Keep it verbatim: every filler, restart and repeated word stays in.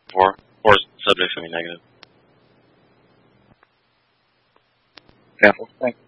Or, or subject's going to be negative. Yeah.